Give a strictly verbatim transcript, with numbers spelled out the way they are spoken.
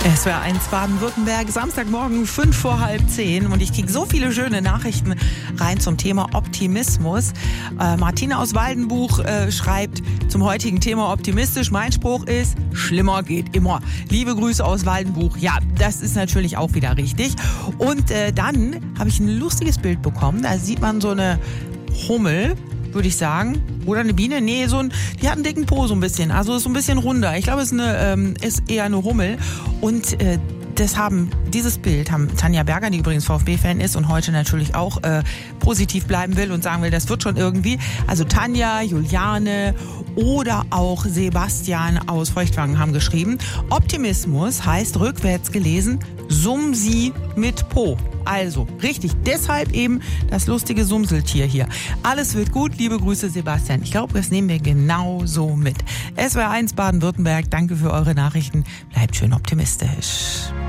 S W R eins Baden-Württemberg, Samstagmorgen fünf vor halb zehn und ich kriege so viele schöne Nachrichten rein zum Thema Optimismus. Äh, Martina aus Waldenbuch äh, schreibt zum heutigen Thema optimistisch. Mein Spruch ist, schlimmer geht immer. Liebe Grüße aus Waldenbuch. Ja, das ist natürlich auch wieder richtig. Und äh, dann habe ich ein lustiges Bild bekommen. Da sieht man so eine Hummel, würde ich sagen. Oder eine Biene? Nee, so ein, die hat einen dicken Po so ein bisschen. Also ist so ein bisschen runder. Ich glaube, es ist, eine, ähm, ist eher eine Hummel. Und äh, das haben, dieses Bild haben Tanja Berger, die übrigens VfB-Fan ist und heute natürlich auch äh, positiv bleiben will und sagen will, das wird schon irgendwie. Also Tanja, Juliane oder auch Sebastian aus Feuchtwangen haben geschrieben, Optimismus heißt rückwärts gelesen, Sumsi mit Po. Also, richtig, deshalb eben das lustige Sumseltier hier. Alles wird gut, liebe Grüße Sebastian. Ich glaube, das nehmen wir genau so mit. S W R eins Baden-Württemberg, danke für eure Nachrichten. Bleibt schön optimistisch.